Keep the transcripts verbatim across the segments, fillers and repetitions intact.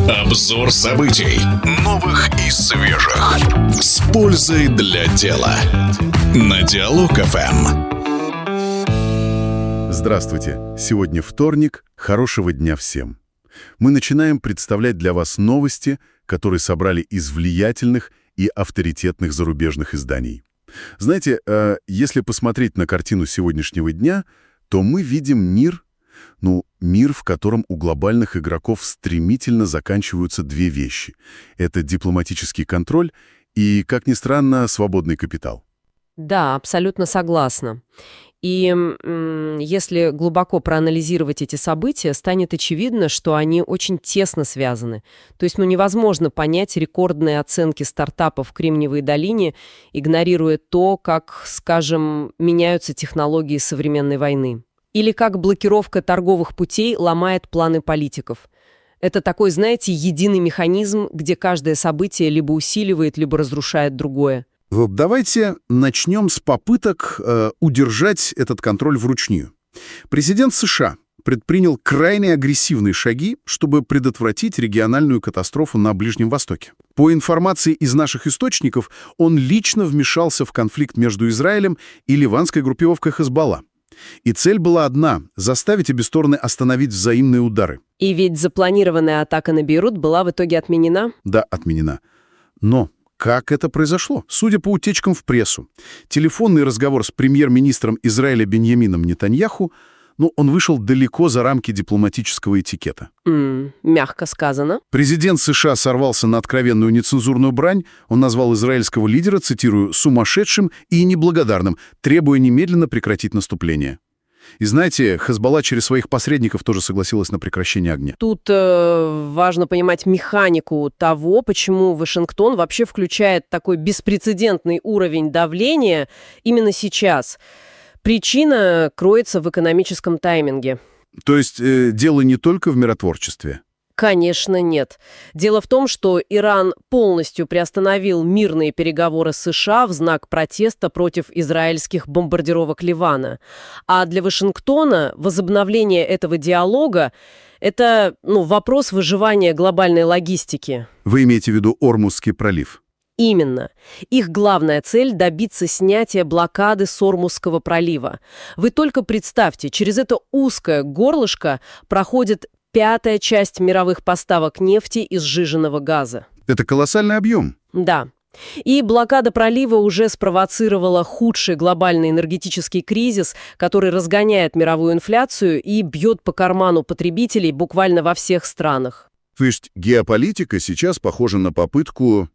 Обзор событий, новых и свежих, с пользой для дела. На Диалог эф эм. Здравствуйте. Сегодня вторник. Хорошего дня всем. Мы начинаем представлять для вас новости, которые собрали из влиятельных и авторитетных зарубежных изданий. Знаете, если посмотреть на картину сегодняшнего дня, то мы видим мир, ну, мир, в котором у глобальных игроков стремительно заканчиваются две вещи. Это дипломатический контроль и, как ни странно, свободный капитал. Да, абсолютно согласна. И м, если глубоко проанализировать эти события, станет очевидно, что они очень тесно связаны. То есть ну, невозможно понять рекордные оценки стартапов в Кремниевой долине, игнорируя то, как, скажем, меняются технологии современной войны. Или как блокировка торговых путей ломает планы политиков. Это такой, знаете, единый механизм, где каждое событие либо усиливает, либо разрушает другое. Вот давайте начнем с попыток э, удержать этот контроль вручную. Президент США предпринял крайне агрессивные шаги, чтобы предотвратить региональную катастрофу на Ближнем Востоке. По информации из наших источников, он лично вмешался в конфликт между Израилем и ливанской группировкой Хезболла. И цель была одна — заставить обе стороны остановить взаимные удары. И ведь запланированная атака на Бейрут была в итоге отменена? Да, отменена. Но как это произошло? Судя по утечкам в прессу, телефонный разговор с премьер-министром Израиля Биньямином Нетаньяху, ну, он вышел далеко за рамки дипломатического этикета. Mm, мягко сказано. Президент США сорвался на откровенную нецензурную брань. Он назвал израильского лидера, цитирую, «сумасшедшим и неблагодарным», требуя немедленно прекратить наступление. И знаете, Хезболла через своих посредников тоже согласилась на прекращение огня. Тут э, важно понимать механику того, почему Вашингтон вообще включает такой беспрецедентный уровень давления именно сейчас. Причина кроется в экономическом тайминге. То есть э, дело не только в миротворчестве? Конечно, нет. Дело в том, что Иран полностью приостановил мирные переговоры с США в знак протеста против израильских бомбардировок Ливана. А для Вашингтона возобновление этого диалога – это ну, вопрос выживания глобальной логистики. Вы имеете в виду Ормузский пролив? Именно. Их главная цель – добиться снятия блокады Ормузского пролива. Вы только представьте, через это узкое горлышко проходит пятая часть мировых поставок нефти и сжиженного газа. Это колоссальный объем. Да. И блокада пролива уже спровоцировала худший глобальный энергетический кризис, который разгоняет мировую инфляцию и бьет по карману потребителей буквально во всех странах. То есть геополитика сейчас похожа на попытку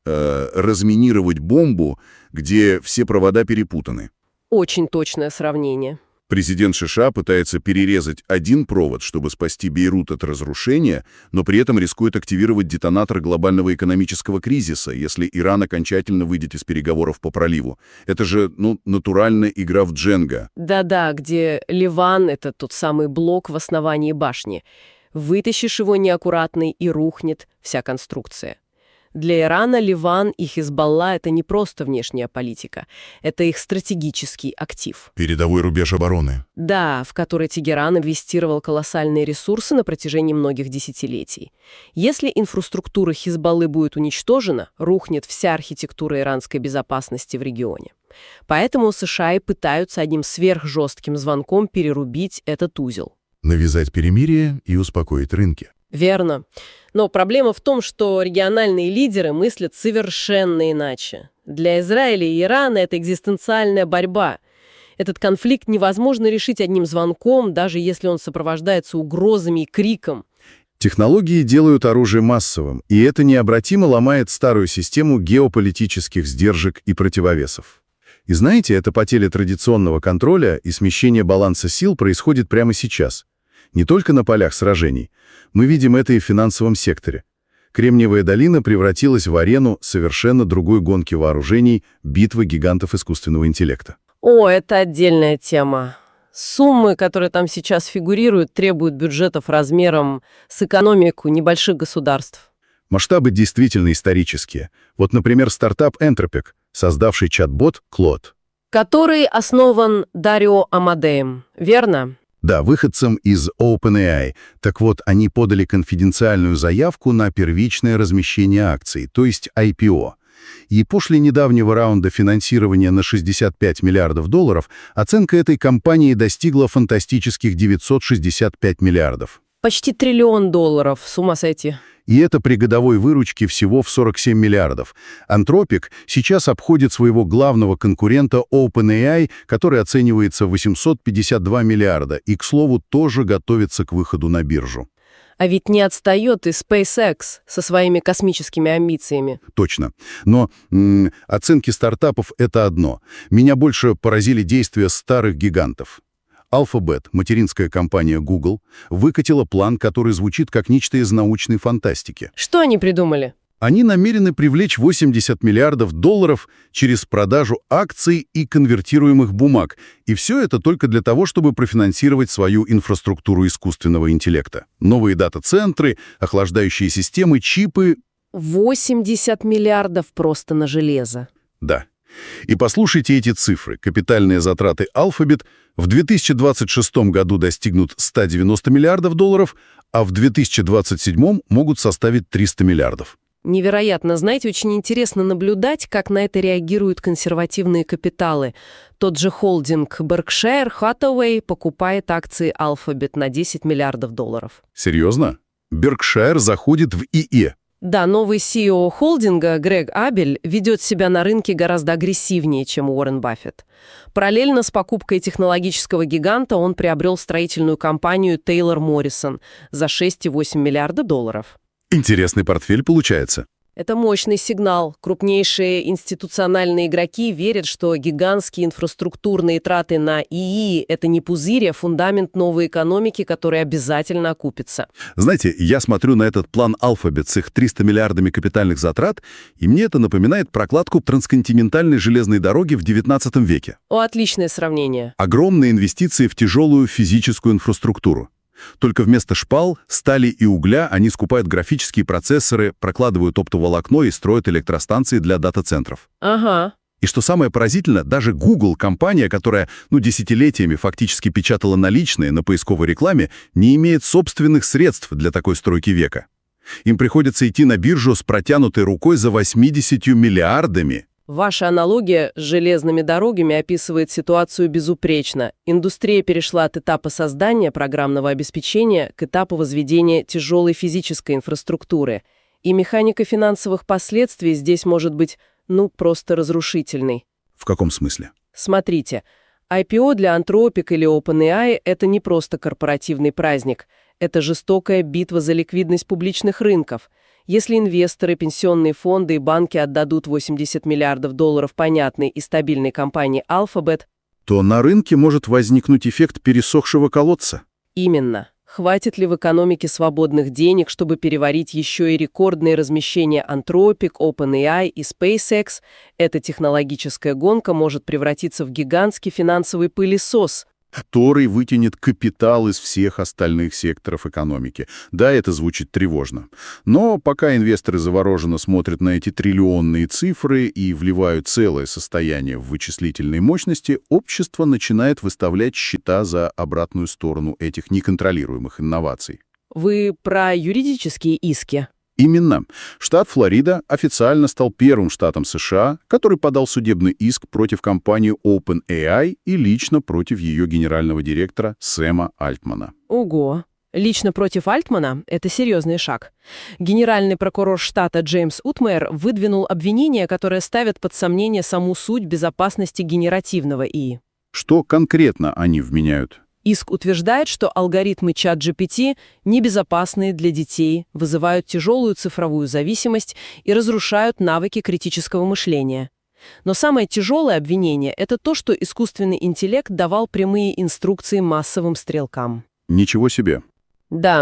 э, разминировать бомбу, где все провода перепутаны. Очень точное сравнение. Президент США пытается перерезать один провод, чтобы спасти Бейрут от разрушения, но при этом рискует активировать детонатор глобального экономического кризиса, если Иран окончательно выйдет из переговоров по проливу. Это же, ну, натуральная игра в дженга. Да-да, где Ливан — это тот самый блок в основании башни. Вытащишь его неаккуратный, и рухнет вся конструкция. Для Ирана Ливан и Хезболла – это не просто внешняя политика, это их стратегический актив. Передовой рубеж обороны. Да, в который Тегеран инвестировал колоссальные ресурсы на протяжении многих десятилетий. Если инфраструктура Хезболлы будет уничтожена, рухнет вся архитектура иранской безопасности в регионе. Поэтому США и пытаются одним сверхжестким звонком перерубить этот узел. Навязать перемирие и успокоить рынки. Верно. Но проблема в том, что региональные лидеры мыслят совершенно иначе. Для Израиля и Ирана это экзистенциальная борьба. Этот конфликт невозможно решить одним звонком, даже если он сопровождается угрозами и криком. Технологии делают оружие массовым, и это необратимо ломает старую систему геополитических сдержек и противовесов. И знаете, эта потеря традиционного контроля и смещение баланса сил происходит прямо сейчас. Не только на полях сражений. Мы видим это и в финансовом секторе. Кремниевая долина превратилась в арену совершенно другой гонки вооружений, битвы гигантов искусственного интеллекта. О, это отдельная тема. Суммы, которые там сейчас фигурируют, требуют бюджетов размером с экономику небольших государств. Масштабы действительно исторические. Вот, например, стартап Anthropic, создавший чат-бот Claude. Который основан Дарио Амадеем, верно? Да, выходцам из OpenAI. Так вот, они подали конфиденциальную заявку на первичное размещение акций, то есть ай пи о. И после недавнего раунда финансирования на шестьдесят пять миллиардов долларов оценка этой компании достигла фантастических девятьсот шестьдесят пять миллиардов. Почти триллион долларов, с ума сойти. И это при годовой выручке всего в сорок семь миллиардов. Anthropic сейчас обходит своего главного конкурента OpenAI, который оценивается в восемьсот пятьдесят два миллиарда, и, к слову, тоже готовится к выходу на биржу. А ведь не отстает и SpaceX со своими космическими амбициями. Точно. Но м, оценки стартапов — это одно. Меня больше поразили действия старых гигантов. Alphabet, материнская компания Google, выкатила план, который звучит как нечто из научной фантастики. Что они придумали? Они намерены привлечь восемьдесят миллиардов долларов через продажу акций и конвертируемых бумаг. И все это только для того, чтобы профинансировать свою инфраструктуру искусственного интеллекта. Новые дата-центры, охлаждающие системы, чипы. восемьдесят миллиардов просто на железо. Да. И послушайте эти цифры. Капитальные затраты Alphabet в две тысячи двадцать шестом году достигнут ста девяноста миллиардов долларов, а в две тысячи двадцать седьмом могут составить триста миллиардов. Невероятно. Знаете, очень интересно наблюдать, как на это реагируют консервативные капиталы. Тот же холдинг Berkshire Hathaway покупает акции Alphabet на десять миллиардов долларов. Серьезно? Berkshire заходит в ИИ. Да, новый си и о холдинга Грег Абель ведет себя на рынке гораздо агрессивнее, чем Уоррен Баффет. Параллельно с покупкой технологического гиганта он приобрел строительную компанию Taylor Morrison за шесть целых восемь десятых миллиарда долларов. Интересный портфель получается. Это мощный сигнал. Крупнейшие институциональные игроки верят, что гигантские инфраструктурные траты на ИИ – это не пузырь, а фундамент новой экономики, который обязательно окупится. Знаете, я смотрю на этот план Alphabet с их тремястами миллиардами капитальных затрат, и мне это напоминает прокладку трансконтинентальной железной дороги в девятнадцатом веке. О, отличное сравнение. Огромные инвестиции в тяжелую физическую инфраструктуру. Только вместо шпал, стали и угля они скупают графические процессоры, прокладывают оптоволокно и строят электростанции для дата-центров. Ага. И что самое поразительное, даже Google, компания, которая ну, десятилетиями фактически печатала наличные на поисковой рекламе, не имеет собственных средств для такой стройки века. Им приходится идти на биржу с протянутой рукой за восьмидесятью миллиардами. Ваша аналогия с железными дорогами описывает ситуацию безупречно. Индустрия перешла от этапа создания программного обеспечения к этапу возведения тяжелой физической инфраструктуры. И механика финансовых последствий здесь может быть, ну, просто разрушительной. В каком смысле? Смотрите, ай пи о для Anthropic или OpenAI – это не просто корпоративный праздник. Это жестокая битва за ликвидность публичных рынков. Если инвесторы, пенсионные фонды и банки отдадут восемьдесят миллиардов долларов понятной и стабильной компании Alphabet, то на рынке может возникнуть эффект пересохшего колодца. Именно. Хватит ли в экономике свободных денег, чтобы переварить еще и рекордные размещения Anthropic, OpenAI и SpaceX? Эта технологическая гонка может превратиться в гигантский финансовый пылесос, который вытянет капитал из всех остальных секторов экономики. Да, это звучит тревожно. Но пока инвесторы завороженно смотрят на эти триллионные цифры и вливают целое состояние в вычислительные мощности, общество начинает выставлять счета за обратную сторону этих неконтролируемых инноваций. Вы про юридические иски? Именно. Штат Флорида официально стал первым штатом США, который подал судебный иск против компании OpenAI и лично против ее генерального директора Сэма Альтмана. Ого! Лично против Альтмана – это серьезный шаг. Генеральный прокурор штата Джеймс Утмейер выдвинул обвинения, которые ставят под сомнение саму суть безопасности генеративного ИИ. Что конкретно они вменяют? Иск утверждает, что алгоритмы чат джи пи ти небезопасные для детей, вызывают тяжелую цифровую зависимость и разрушают навыки критического мышления. Но самое тяжелое обвинение – это то, что искусственный интеллект давал прямые инструкции массовым стрелкам. Ничего себе. Да.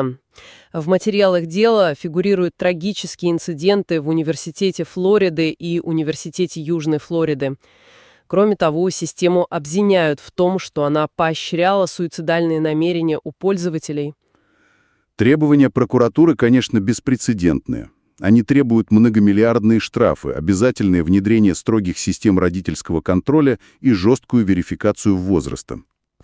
В материалах дела фигурируют трагические инциденты в Университете Флориды и Университете Южной Флориды. Кроме того, систему обвиняют в том, что она поощряла суицидальные намерения у пользователей. Требования прокуратуры, конечно, беспрецедентные. Они требуют многомиллиардные штрафы, обязательное внедрение строгих систем родительского контроля и жесткую верификацию возраста.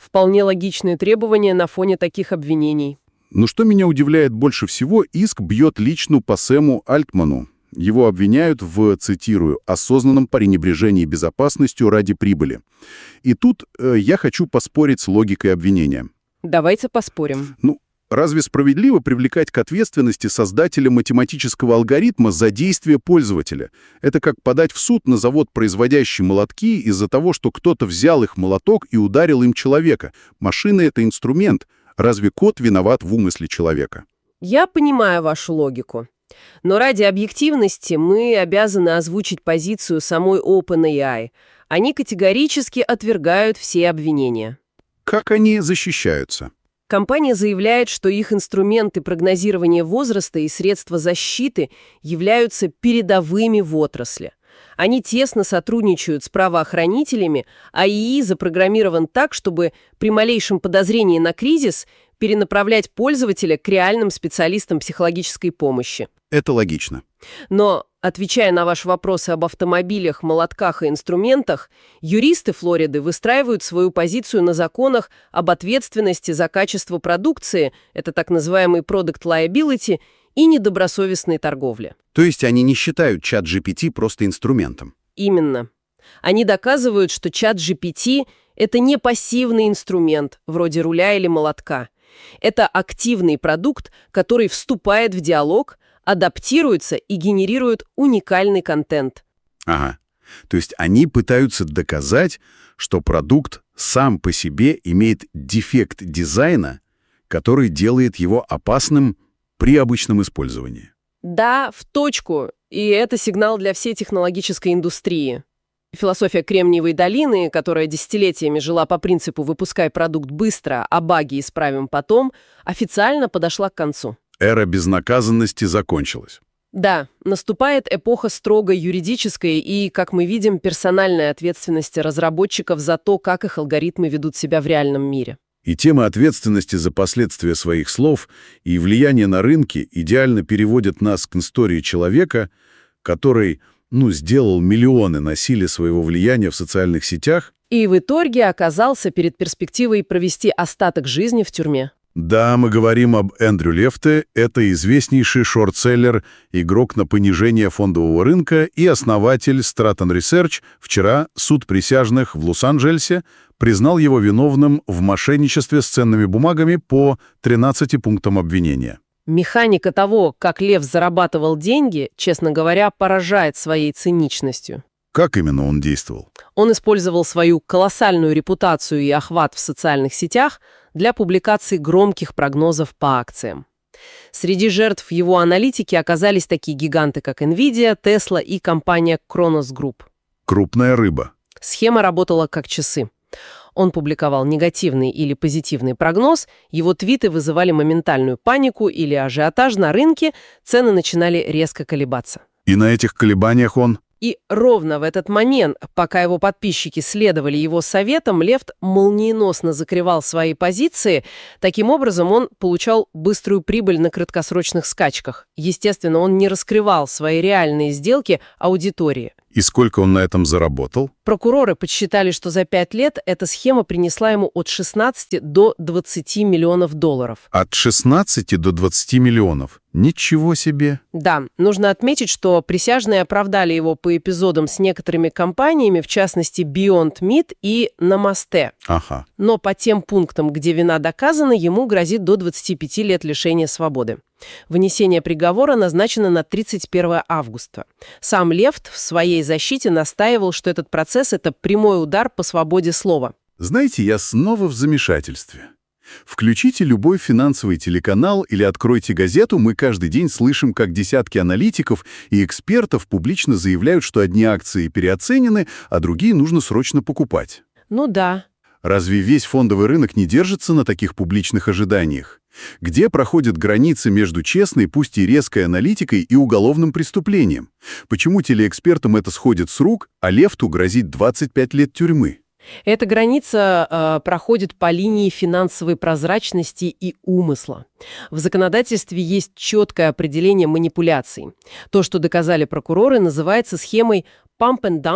Вполне логичные требования на фоне таких обвинений. Но что меня удивляет больше всего, иск бьет лично по Сэму Альтману. Его обвиняют в, цитирую, «осознанном пренебрежении безопасностью ради прибыли». И тут э, я хочу поспорить с логикой обвинения. Давайте поспорим. Ну, разве справедливо привлекать к ответственности создателя математического алгоритма за действия пользователя? Это как подать в суд на завод, производящий молотки, из-за того, что кто-то взял их молоток и ударил им человека. Машина — это инструмент. Разве код виноват в умысле человека? Я понимаю вашу логику. Но ради объективности мы обязаны озвучить позицию самой OpenAI. Они категорически отвергают все обвинения. Как они защищаются? Компания заявляет, что их инструменты прогнозирования возраста и средства защиты являются передовыми в отрасли. Они тесно сотрудничают с правоохранителями, а ИИ запрограммирован так, чтобы при малейшем подозрении на кризис перенаправлять пользователя к реальным специалистам психологической помощи. Это логично. Но, отвечая на ваши вопросы об автомобилях, молотках и инструментах, юристы Флориды выстраивают свою позицию на законах об ответственности за качество продукции, это так называемый product liability, и недобросовестной торговле. То есть они не считают чат джи пи ти просто инструментом? Именно. Они доказывают, что чат джи пи ти – это не пассивный инструмент, вроде руля или молотка. Это активный продукт, который вступает в диалог, адаптируется и генерирует уникальный контент. Ага. То есть они пытаются доказать, что продукт сам по себе имеет дефект дизайна, который делает его опасным при обычном использовании. Да, в точку. И это сигнал для всей технологической индустрии. Философия Кремниевой долины, которая десятилетиями жила по принципу «выпускай продукт быстро, а баги исправим потом», официально подошла к концу. Эра безнаказанности закончилась. Да, наступает эпоха строго юридической и, как мы видим, персональной ответственности разработчиков за то, как их алгоритмы ведут себя в реальном мире. И тема ответственности за последствия своих слов и влияние на рынки идеально переводит нас к истории человека, который, ну, сделал миллионы на силе своего влияния в социальных сетях. И в итоге оказался перед перспективой провести остаток жизни в тюрьме. Да, мы говорим об Эндрю Лефте, это известнейший шортселлер, игрок на понижение фондового рынка и основатель Stratton Research. Вчера суд присяжных в Лос-Анджелесе признал его виновным в мошенничестве с ценными бумагами по тринадцати пунктам обвинения. Механика того, как Лев зарабатывал деньги, честно говоря, поражает своей циничностью. Как именно он действовал? Он использовал свою колоссальную репутацию и охват в социальных сетях для публикации громких прогнозов по акциям. Среди жертв его аналитики оказались такие гиганты, как Nvidia, Tesla и компания Kronos Group. Крупная рыба. Схема работала как часы. Он публиковал негативный или позитивный прогноз, его твиты вызывали моментальную панику или ажиотаж на рынке, цены начинали резко колебаться. И на этих колебаниях он... И ровно в этот момент, пока его подписчики следовали его советам, Лефт молниеносно закрывал свои позиции. Таким образом, он получал быструю прибыль на краткосрочных скачках. Естественно, он не раскрывал свои реальные сделки аудитории. И сколько он на этом заработал? Прокуроры подсчитали, что за пять лет эта схема принесла ему от шестнадцати до двадцати миллионов долларов. От шестнадцати до двадцати миллионов. Ничего себе! Да, нужно отметить, что присяжные оправдали его по эпизодам с некоторыми компаниями, в частности Beyond Meat и Namaste. Ага. Но по тем пунктам, где вина доказана, ему грозит до двадцати пяти лет лишения свободы. Вынесение приговора назначено на тридцать первое августа. Сам Лефт в своей защите настаивал, что этот процесс – это прямой удар по свободе слова. Знаете, я снова в замешательстве. Включите любой финансовый телеканал или откройте газету, мы каждый день слышим, как десятки аналитиков и экспертов публично заявляют, что одни акции переоценены, а другие нужно срочно покупать. Ну да. Разве весь фондовый рынок не держится на таких публичных ожиданиях? Где проходит граница между честной, пусть и резкой аналитикой и уголовным преступлением? Почему телеэкспертам это сходит с рук, а Лефту грозит двадцать пять лет тюрьмы? Эта граница э, проходит по линии финансовой прозрачности и умысла. В законодательстве есть четкое определение манипуляций. То, что доказали прокуроры, называется схемой pump and dump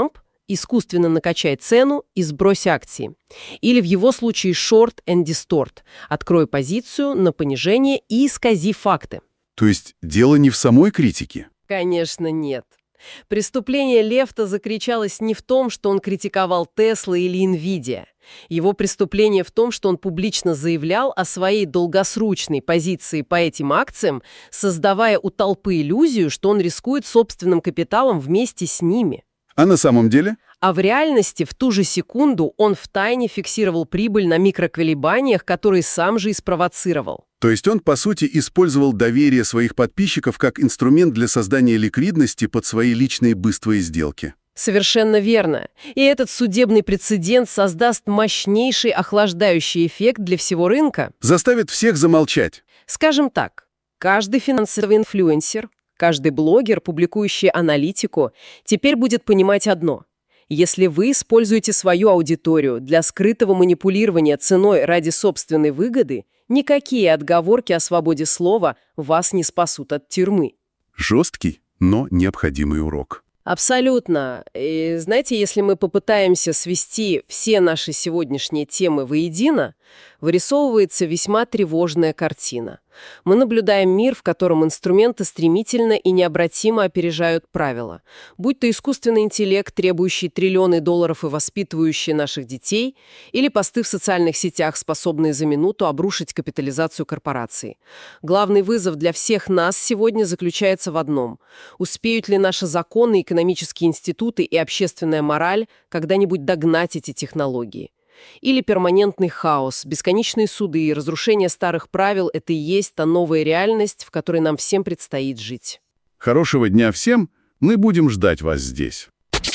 искусственно накачай цену и сбрось акции. Или в его случае short and distort – открой позицию на понижение и искази факты. То есть дело не в самой критике? Конечно, нет. Преступление Лефта заключалось не в том, что он критиковал Tesla или Nvidia. Его преступление в том, что он публично заявлял о своей долгосрочной позиции по этим акциям, создавая у толпы иллюзию, что он рискует собственным капиталом вместе с ними. А на самом деле? А в реальности в ту же секунду он втайне фиксировал прибыль на микроколебаниях, которые сам же и спровоцировал. То есть он, по сути, использовал доверие своих подписчиков как инструмент для создания ликвидности под свои личные быстрые сделки. Совершенно верно. И этот судебный прецедент создаст мощнейший охлаждающий эффект для всего рынка. Заставит всех замолчать. Скажем так, каждый финансовый инфлюенсер, каждый блогер, публикующий аналитику, теперь будет понимать одно. Если вы используете свою аудиторию для скрытого манипулирования ценой ради собственной выгоды, никакие отговорки о свободе слова вас не спасут от тюрьмы. Жесткий, но необходимый урок. Абсолютно. И знаете, если мы попытаемся свести все наши сегодняшние темы воедино, вырисовывается весьма тревожная картина. Мы наблюдаем мир, в котором инструменты стремительно и необратимо опережают правила. Будь то искусственный интеллект, требующий триллионы долларов и воспитывающий наших детей, или посты в социальных сетях, способные за минуту обрушить капитализацию корпораций. Главный вызов для всех нас сегодня заключается в одном. Успеют ли наши законы, экономические институты и общественная мораль когда-нибудь догнать эти технологии? Или перманентный хаос, бесконечные суды и разрушение старых правил – это и есть та новая реальность, в которой нам всем предстоит жить. Хорошего дня всем, мы будем ждать вас здесь.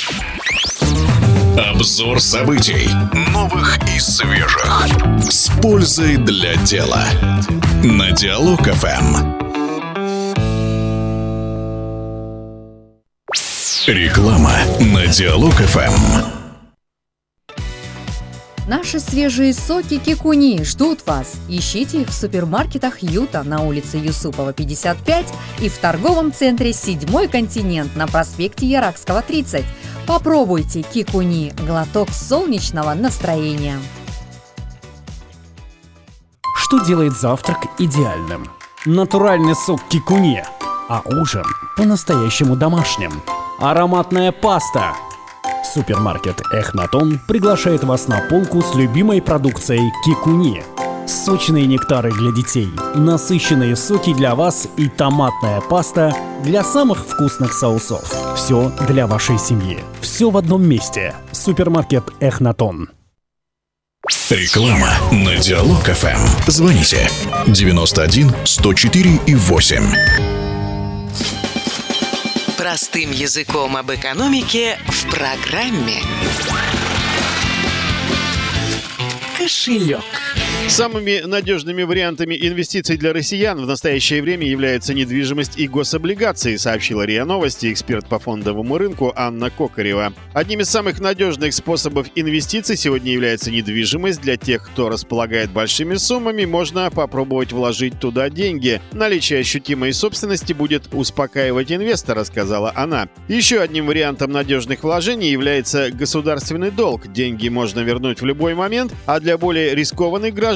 Обзор событий, новых и свежих, с пользой для дела. На Диалог эф эм. Реклама на Диалог эф эм. Наши свежие соки Кикуни ждут вас. Ищите их в супермаркетах Юта на улице Юсупова, пятьдесят пять и в торговом центре «Седьмой континент» на проспекте Яракского, тридцать. Попробуйте Кикуни – глоток солнечного настроения. Что делает завтрак идеальным? Натуральный сок Кикуни, а ужин по-настоящему домашним. Ароматная паста. Супермаркет Эхнатон приглашает вас на полку с любимой продукцией Кикуни. Сочные нектары для детей, насыщенные соки для вас и томатная паста для самых вкусных соусов. Все для вашей семьи. Все в одном месте. Супермаркет Эхнатон. Реклама на Диалог эф эм. Звоните девяносто один сто четыре и восемь. Простым языком об экономике в программе «Кошелек». Самыми надежными вариантами инвестиций для россиян в настоящее время являются недвижимость и гособлигации, сообщила РИА Новости эксперт по фондовому рынку Анна Кокарева. Одним из самых надежных способов инвестиций сегодня является недвижимость. Для тех, кто располагает большими суммами, можно попробовать вложить туда деньги. Наличие ощутимой собственности будет успокаивать инвестора, сказала она. Еще одним вариантом надежных вложений является государственный долг. Деньги можно вернуть в любой момент, а для более рискованных граждан